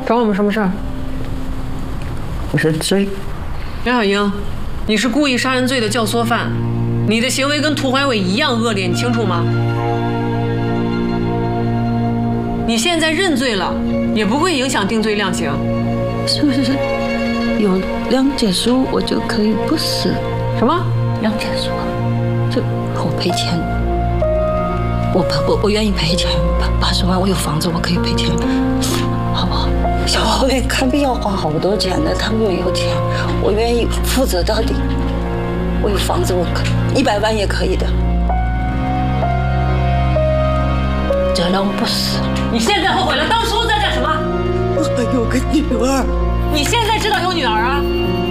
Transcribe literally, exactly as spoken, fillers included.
找我们什么事儿？ 我是追梁小英，你是故意杀人罪的教唆犯，你的行为跟涂怀伟一样恶劣，你清楚吗？你现在认罪了，也不会影响定罪量刑。 是不是有谅解书我就可以不死？ 什么谅解书？就我赔钱，我我我愿意赔钱，八十万，我有房子，我可以赔钱，好不好？小后面看病要花好多钱的，他们又有钱，我愿意负责到底。我有房子，我可一百万也可以的，只要让我不死。 你现在后悔了，当初在干什么？ 我还有个女儿。 你现在知道有女儿啊？